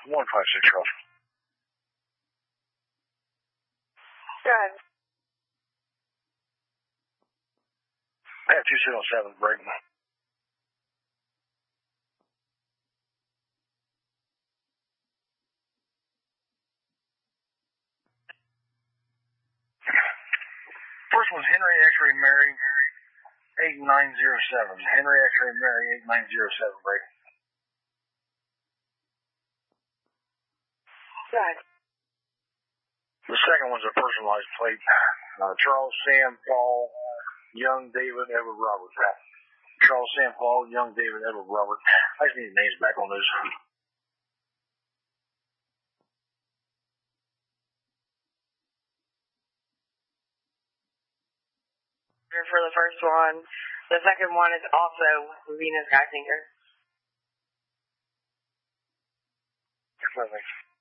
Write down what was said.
156 Charles. Go ahead. I have 2707 break. First one's Henry X-Ray Mary 8907. Henry X-Ray Mary 8907 break. Go ahead. The second one's a personalized plate. Charles Sam Paul Young David Edward Robert. Charles Sam Paul Young David Edward Robert. I just need names back on those. For the first one. The second one is also Venus Geisinger. Perfect.